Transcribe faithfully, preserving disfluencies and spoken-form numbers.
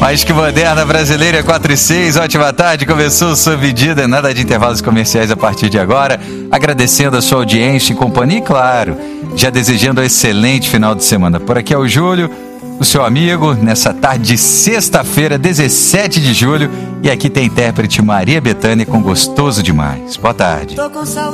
Mais que moderna, brasileira, quatro e seis, ótima tarde, começou Sob Medida, nada de intervalos comerciais a partir de agora, agradecendo a sua audiência e companhia e, claro, já desejando um excelente final de semana. Por aqui é o Júlio, o seu amigo, nessa tarde de sexta-feira, dezessete de julho, e aqui tem a intérprete Maria Bethânia com Gostoso Demais. Boa tarde.